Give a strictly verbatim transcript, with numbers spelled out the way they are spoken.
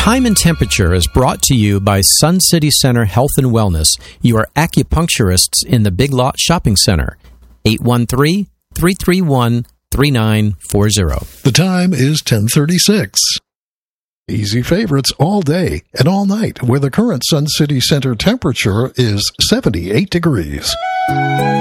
Time and Temperature is brought to you by Sun City Center Health and Wellness, your acupuncturists in the Big Lot Shopping Center. eight one three, three three one, three nine four zero. The time is ten thirty-six. Easy favorites all day and all night, where the current Sun City Center temperature is seventy-eight degrees.